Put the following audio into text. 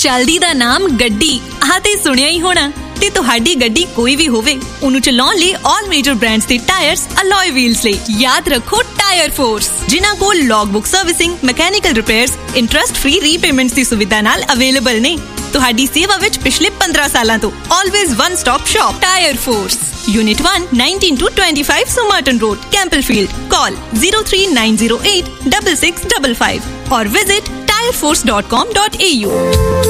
चलदी दा नाम गड्डी आह ते सुनिया ही होना। ते तुहाडी गड्डी कोई भी होवे, उन्हें चलाउण लई ऑल मेजर ब्रांड्स दे टायर्स, अलॉय व्हील्स लई याद रखो टायर फोर्स, जिन्हां कोल logbook servicing, mechanical repairs, interest free repayments दी सुविधा नाल अवेलेबल ने। तुहाडी सेवा विच पिछले 15 सालां तो always one stop shop tyre force. Unit 1 19-25 Somerton Road, Campbellfield. Call 03908 6655 or visit tireforce.com.au.